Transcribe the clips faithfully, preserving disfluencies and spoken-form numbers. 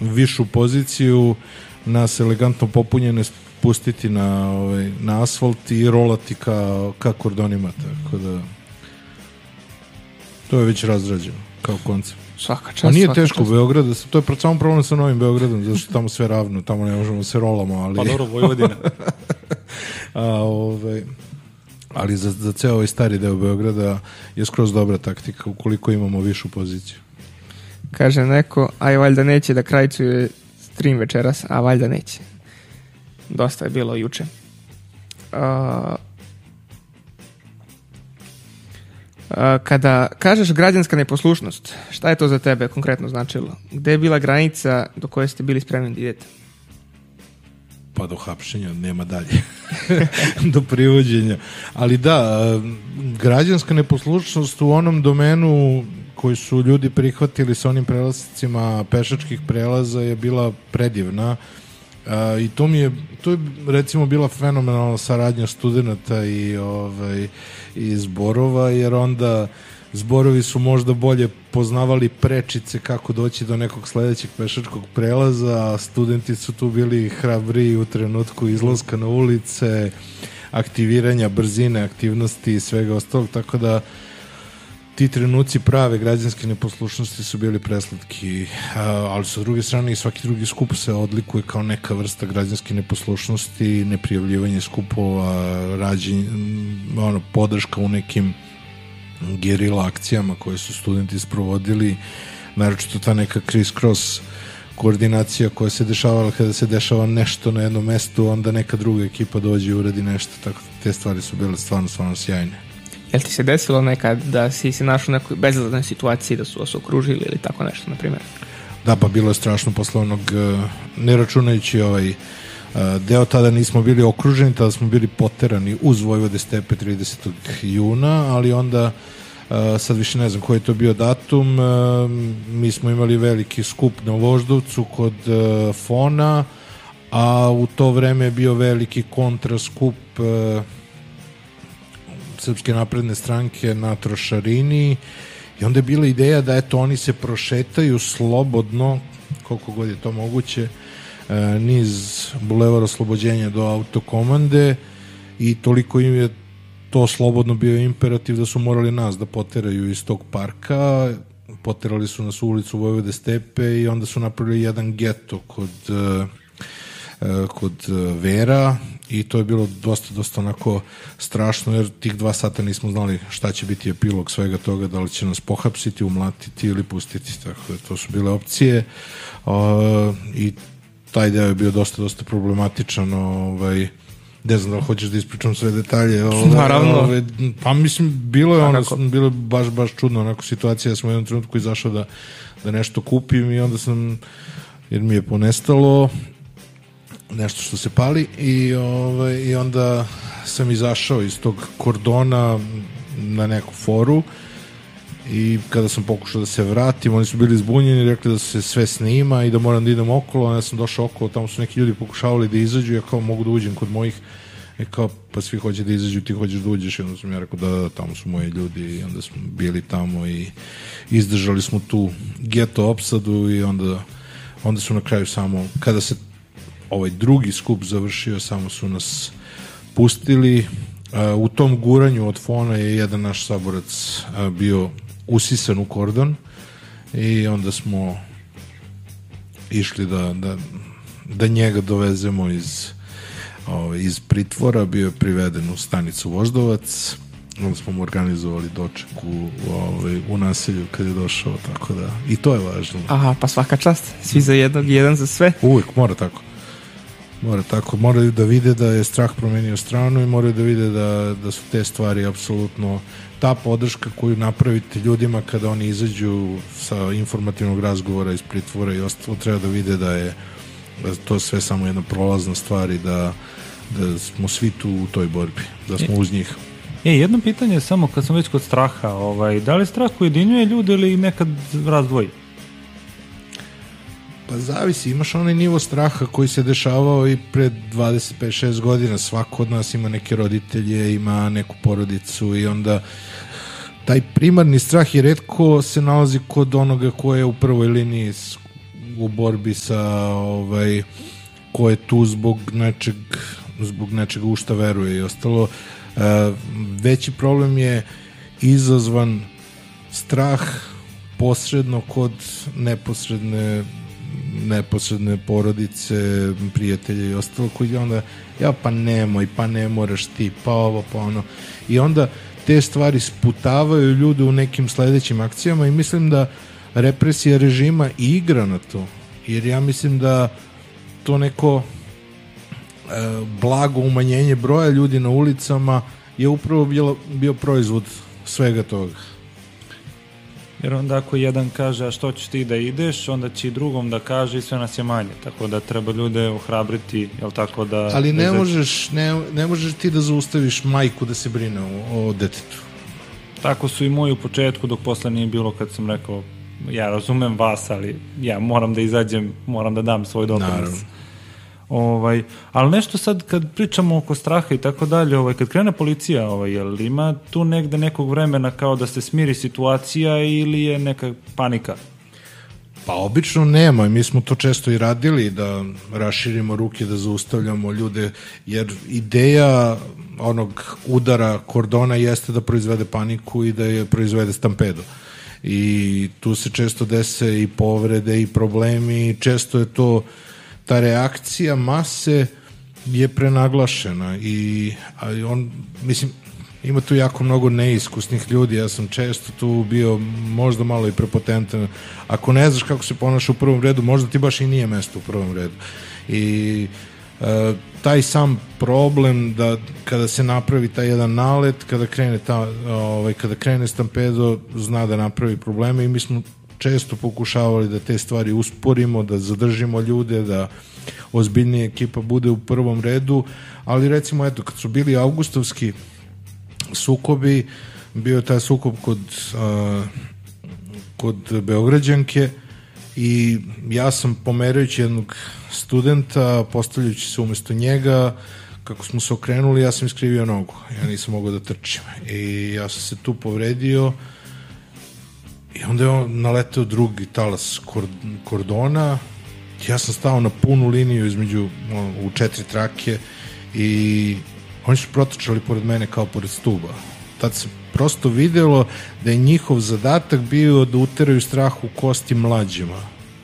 višu poziciju, nas elegantno popunjene pustiti na, ovaj, na asfalt i rolati ka, ka kordonima, tako da to je već razrađeno kao koncept. Svaka čast. A nije svaka teško čast. u Beogradu, to je samo problem sa Novim Beogradom, zato što tamo sve ravno, tamo ne možemo se rolamo, ali... Pa dobro, Vojvodina. A, ovaj, ali za, za ceo ovaj stari deo Beograda je skroz dobra taktika ukoliko imamo višu poziciju. Kaže neko, aj valjda neće da krajčuje stream večeras, a valjda neće. Dosta je bilo juče. A, a, kada kažeš građanska neposlušnost, šta je to za tebe konkretno značilo? Gde je bila granica do koje ste bili spremni da idete? Pa do hapšenja, nema dalje. Do privođenja. Ali da, građanska neposlušnost u onom domenu koji su ljudi prihvatili sa onim prelazcima pešačkih prelaza je bila predivna. A, i to mi je, to je recimo bila fenomenalna saradnja studenta i, ovaj, i zborova, jer onda zborovi su možda bolje poznavali prečice kako doći do nekog sledećeg pešačkog prelaza, a studenti su tu bili hrabriji u trenutku izlaska na ulice, aktiviranja brzine, aktivnosti i svega ostalog, tako da ti trenuci prave građanske neposlušnosti su bili preslatki, ali sa druge strane i svaki drugi skup se odlikuje kao neka vrsta građanske neposlušnosti, neprijavljivanje skupova, rađenje, ono, podrška u nekim gerila akcijama koje su studenti sprovodili, naročito ta neka criss-cross koordinacija koja se dešavala kada se dešava nešto na jednom mestu, onda neka druga ekipa dođe i uradi nešto, tako da te stvari su bile stvarno, stvarno sjajne. Jel ti se desilo nekad da si se našao u nekoj bezizlaznoj situaciji, da su vas okružili ili tako nešto, na primjer? Da, pa bilo je strašno posle onog, ne računajući ovaj deo, tada nismo bili okruženi, tada smo bili poterani uz Vojvode stepe tridesetog juna, ali onda sad više ne znam koji je to bio datum, mi smo imali veliki skup na Voždovcu kod Fona, a u to vreme je bio veliki kontraskup Srpske napredne stranke na Trošarini i onda je bila ideja da eto oni se prošetaju slobodno, koliko god je to moguće, niz Bulevar Oslobođenja do Autokomande i toliko im je to slobodno bio imperativ da su morali nas da poteraju iz tog parka. Poterali su nas u ulicu Vojvode stepe i onda su napravili jedan geto kod, kod Vera i to je bilo dosta, dosta onako strašno, jer tih dva sata nismo znali šta će biti epilog svega toga, da li će nas pohapsiti, umlatiti ili pustiti, tako da to su bile opcije uh, i taj deo je bio dosta, dosta problematičan, ovaj, ne znam da li hoćeš da ispričam sve detalje. Ovaj, Naravno. Ovaj, pa mislim, bilo je ono, bilo je baš, baš čudno onako situacija, ja sam u jednom trenutku izašao da, da nešto kupim i onda sam, jer mi je ponestalo nešto što se pali i, ovaj, i onda sam izašao iz tog kordona na neku foru i kada sam pokušao da se vratim, oni su bili zbunjeni, rekli da se sve snima i da moram da idem okolo, onda sam došao okolo, tamo su neki ljudi pokušavali da izađu, ja kao mogu da uđem kod mojih, i kao pa svi hoće da izađu, ti hoćeš da uđeš, i onda sam ja rekao da, da, tamo su moji ljudi i onda smo bili tamo i izdržali smo tu geto opsadu i onda, onda su na kraju samo, kada se ovaj drugi skup završio, samo su nas pustili. U tom guranju od Fona je jedan naš saborac bio usisan u kordon i onda smo išli da, da, da njega dovezemo iz, ovaj, iz pritvora, bio je priveden u stanicu Voždovac, onda smo mu organizovali doček u, ovaj, u naselju kad je došao, tako da i to je važno. Aha, pa svaka čast, svi za jednog i jedan za sve. Uvijek, mora tako. Mora tako, moraju da vide da je strah promenio stranu i moraju da vide da, da su te stvari apsolutno ta podrška koju napravite ljudima kada oni izađu sa informativnog razgovora iz pritvora i ostalo, treba da vide da je da to sve samo jedna prolazna stvar i da, da smo svi tu u toj borbi, da smo uz njih. E, jedno pitanje samo kad sam već kod straha, ovaj, da li strah ujedinjuje ljude ili nekad razdvoji? Pa zavisi, imaš onaj nivo straha koji se dešavao i pred dvadeset pet šest godina, svako od nas ima neke roditelje, ima neku porodicu i onda taj primarni strah je retko se nalazi kod onoga ko je u prvoj liniji u borbi sa ovaj, ko je tu zbog nečeg, zbog nečega u šta veruje i ostalo. Uh, veći problem je izazvan strah posredno kod neposredne neposredne porodice, prijatelje i ostalo, koji onda, ja pa nemoj, pa ne moraš ti, pa ovo, pa ono. I onda te stvari sputavaju ljude u nekim sledećim akcijama i mislim da represija režima igra na to. Jer ja mislim da to neko e, blago umanjenje broja ljudi na ulicama je upravo bio, bio proizvod svega toga. Jer onda ako jedan kaže a što ćeš ti da ideš, onda će i drugom da kaže i sve nas je manje. Tako da treba ljude ohrabriti, jel tako da... Ali ne da možeš, ne, ne možeš ti da zaustaviš majku da se brine o, o detetu. Tako su i moji u početku, dok posle nije bilo kad sam rekao ja razumem vas, ali ja moram da izađem, moram da dam svoj doprinos. Ovaj, ali nešto sad kad pričamo oko straha i tako dalje, ovaj, kad krene policija, ovaj, jel ima tu negde nekog vremena kao da se smiri situacija ili je neka panika? Pa obično nema, mi smo to često i radili, da raširimo ruke, da zaustavljamo ljude, jer ideja onog udara kordona jeste da proizvede paniku i da je proizvede stampedo. I tu se često dese i povrede i problemi i često je to ta reakcija mase je prenaglašena i ali on, mislim, ima tu jako mnogo neiskusnih ljudi, ja sam često tu bio možda malo i prepotentan. Ako ne znaš kako se ponaša u prvom redu, možda ti baš i nije mesto u prvom redu. I e, taj sam problem da kada se napravi taj jedan nalet, kada krene, ta, ovaj, kada krene stampedo, zna da napravi probleme i mi smo često pokušavali da te stvari usporimo, da zadržimo ljude, da ozbiljnija ekipa bude u prvom redu, ali recimo eto, kad su bili avgustovski sukobi, bio je taj sukob kod, uh, kod Beograđanke i ja sam pomerajući jednog studenta, postavljajući se umesto njega, kako smo se okrenuli, ja sam iskrivio nogu, ja nisam mogao da trčim i ja sam se tu povredio. I onda je on naleteo drugi talas kordona, ja sam stao na punu liniju između, u četiri trake i oni su protrčali pored mene kao pored stuba. Tad se prosto videlo da je njihov zadatak bio da uteraju strah u kosti mlađima.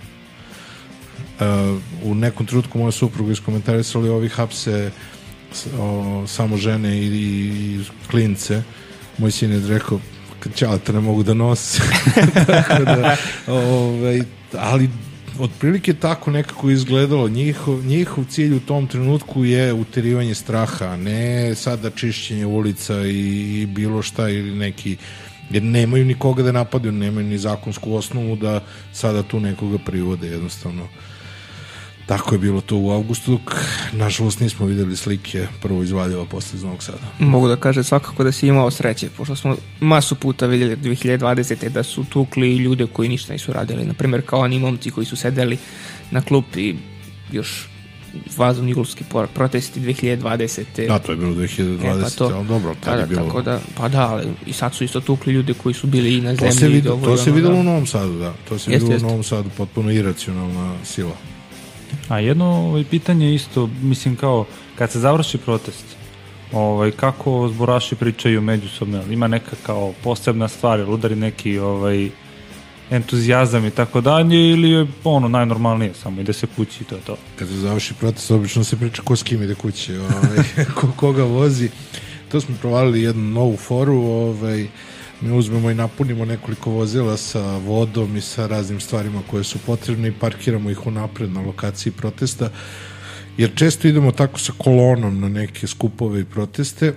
Uh, u nekom trenutku moja supruga iskomentarisala ovi hapse o, samo žene i, i klince. Moj sin je rekao kad ćalata ne mogu da nose. Tako da, ovaj, ali otprilike tako nekako izgledalo. Njihov, njihov cilj u tom trenutku je uterivanje straha, ne sada čišćenje ulica i, i bilo šta ili neki, jer nemaju nikoga da napadaju, nemaju ni zakonsku osnovu da sada tu nekoga privode jednostavno. Tako je bilo to u avgustu, dok nažalost nismo videli slike prvo iz Valjeva, posle iz Novog Sada. Mogu da kažem svakako da si imao sreće, pošto smo masu puta vidjeli dve hiljade dvadesete da su tukli ljude koji ništa nisu radili. Naprimjer, kao oni momci koji su sedeli na klupi još vazom jugulski protesti dve hiljade dvadesete. Da, to je bilo dve hiljade dvadesete, e, pa ali dobro, tad da, je bilo. Tako da, pa da, ali i sad su isto tukli ljude koji su bili i na zemlji. To se, vid, dovoljno, to se videlo da. u Novom Sadu, da. To se jest, videlo jest. u Novom Sadu, potpuno iracionalna sila. A jedno ovaj, pitanje isto, mislim kao, kad se završi protest, ovaj, kako zboraši pričaju međusobno, ima neka kao posebna stvar, ili udari neki ovaj, entuzijazam i tako dalje, ili je ono najnormalnije, samo ide se kući i to je to. Kad se završi protest, obično se priča ko s kim ide kući, ovaj, ko, koga vozi. To smo provalili jednu novu foru, ovaj, mi uzmemo i napunimo nekoliko vozila sa vodom i sa raznim stvarima koje su potrebne i parkiramo ih unapred na lokaciji protesta, jer često idemo tako sa kolonom na neke skupove i proteste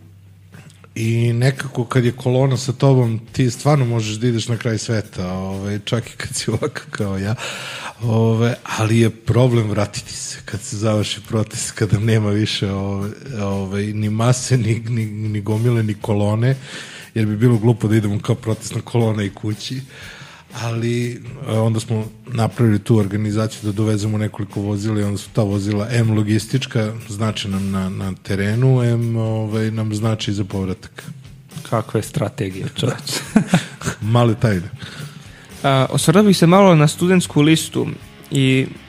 i nekako kad je kolona sa tobom ti stvarno možeš da ideš na kraj sveta, ovaj, čak i kad si ovako kao ja, ovaj, ali je problem vratiti se kad se završi protest, kada nema više ovaj, ovaj, ni mase, ni, ni, ni gomile, ni kolone, jer bi bilo glupo da idemo kao protestna kolona i kući, ali onda smo napravili tu organizaciju da dovezemo nekoliko vozila i onda su ta vozila M logistička, znači nam na, na terenu, M ovaj, nam znači za povratak. Kakva je strategija, čovječ? Male tajne. Osvrnuo bih se malo na studentsku listu. i